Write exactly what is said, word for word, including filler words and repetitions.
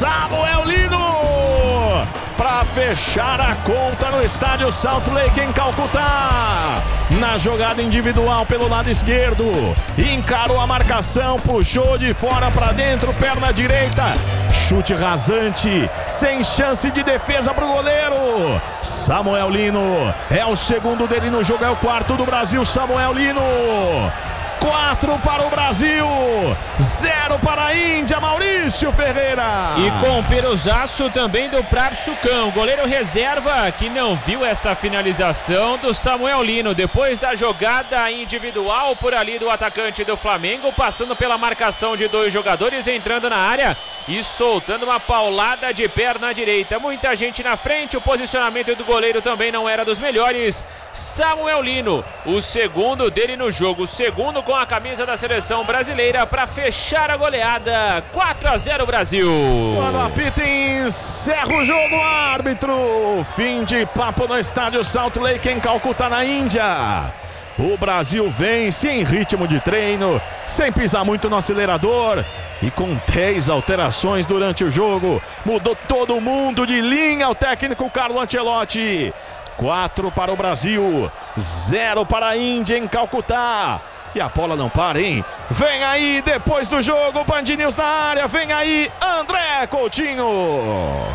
Samuel Lino para fechar a conta no estádio Salt Lake em Calcutá. Na jogada individual pelo lado esquerdo, encarou a marcação, puxou de fora para dentro, perna direita, chute rasante, sem chance de defesa para o goleiro. Samuel Lino é o segundo dele no jogo, é o quarto do Brasil. Samuel Lino, quatro para o Brasil, zero para a Índia. Maurício Ferreira. E com o peruzaço também do Prab Sucão, goleiro reserva, que não viu essa finalização do Samuel Lino. Depois da jogada individual por ali do atacante do Flamengo, passando pela marcação de dois jogadores, entrando na área e soltando uma paulada de perna direita. Muita gente na frente, o posicionamento do goleiro também não era dos melhores. Samuel Lino, o segundo dele no jogo, o segundo com a camisa da seleção brasileira para fechar a goleada. Quatro a zero Brasil. Quando apita, encerra o jogo, árbitro. Fim de papo no estádio Salt Lake em Calcutá, na Índia. O Brasil vence em ritmo de treino, sem pisar muito no acelerador e com dez alterações durante o jogo. Mudou todo mundo de linha o técnico Carlo Ancelotti. Quatro para o Brasil, zero para a Índia em Calcutá. E a bola não para, hein? Vem aí, depois do jogo, Band News na área. Vem aí, André Coutinho.